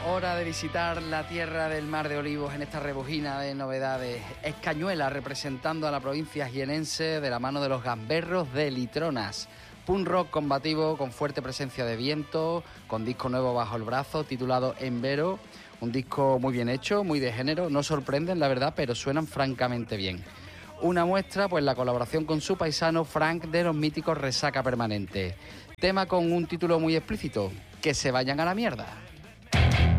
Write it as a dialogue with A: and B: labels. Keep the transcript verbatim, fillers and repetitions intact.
A: Hora de visitar la tierra del Mar de Olivos en esta rebujina de novedades. Escañuela representando a la provincia jienense de la mano de los gamberros de Litronas. Punk rock combativo con fuerte presencia de viento, con disco nuevo bajo el brazo titulado Envero. Un disco muy bien hecho, muy de género, no sorprenden la verdad, pero suenan francamente bien. Una muestra, pues la colaboración con su paisano Frank de los míticos Resaca Permanente. Tema con un título muy explícito, que se vayan a la mierda.